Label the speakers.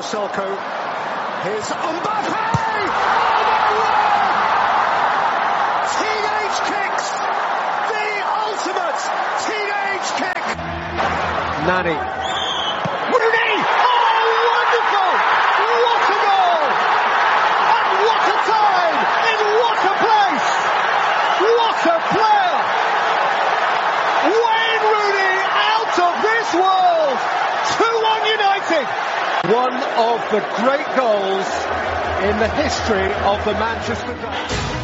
Speaker 1: Sissoko. Here's Mbappe! Teenage kicks! The ultimate teenage kick! Nani. Rooney! Oh, wonderful! What a goal! And what a time! In what a place! What a player! Wayne Rooney out of this world! 2-1 United! One of the great goals in the history of the Manchester Derby.